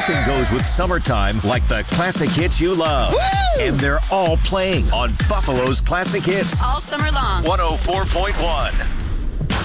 Nothing goes with summertime like the classic hits you love. Woo! And they're all playing on Buffalo's Classic Hits. All summer long. 104.1.